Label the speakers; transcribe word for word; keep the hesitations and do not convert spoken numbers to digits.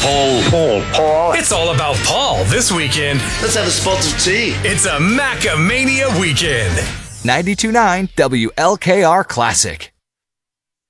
Speaker 1: Paul. Paul. Paul.
Speaker 2: It's all about Paul this weekend.
Speaker 1: Let's have a spot of tea.
Speaker 2: It's a Macamania weekend.
Speaker 3: ninety-two point nine W L K R Classic.